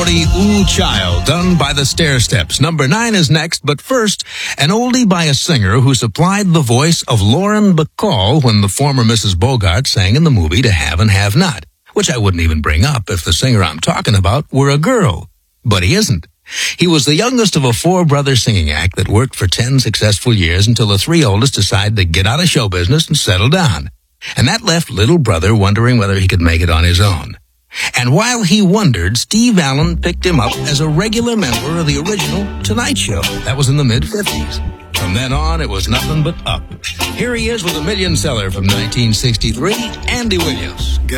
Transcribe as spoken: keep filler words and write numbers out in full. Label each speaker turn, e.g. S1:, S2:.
S1: forty, Ooh Child, done by the Stairsteps. Number nine is next, but first, an oldie by a singer who supplied the voice of Lauren Bacall when the former Missus Bogart sang in the movie To Have and Have Not, which I wouldn't even bring up if the singer I'm talking about were a girl. But he isn't. He was the youngest of a four-brother singing act that worked for ten successful years until the three oldest decided to get out of show business and settle down. And that left little brother wondering whether he could make it on his own. And while he wondered, Steve Allen picked him up as a regular member of the original Tonight Show. That was in the mid-fifties. From then on, it was nothing but up. Here he is with a million seller from nineteen sixty-three, Andy Williams.